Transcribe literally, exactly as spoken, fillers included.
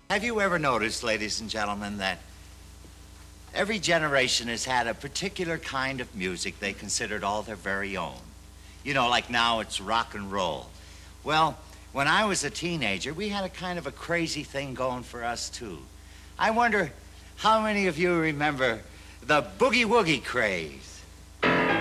Have you ever noticed, ladies and gentlemen, that every generation has had a particular kind of music they considered all their very own? You know, like now it's rock and roll. Well, when I was a teenager, we had a kind of a crazy thing going for us, too. I wonder how many of you remember the boogie-woogie craze?